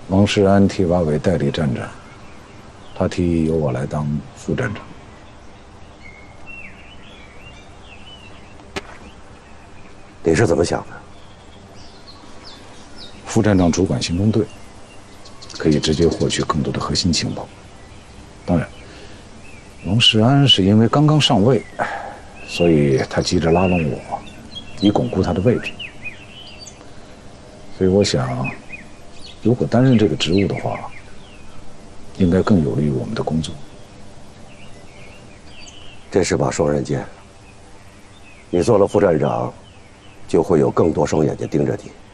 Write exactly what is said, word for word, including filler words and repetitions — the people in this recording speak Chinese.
王世安提拔为代理站长，他提议由我来当副站长。 你是怎么想的？ 副站长主管行动队，可以直接获取更多的核心情报。当然，王世安是因为刚刚上位，所以他急着拉拢我，以巩固他的位置。所以我想，如果担任这个职务的话，应该更有利于我们的工作。 这是把双刃剑。你做了副站长，就会有更多双眼睛盯着你。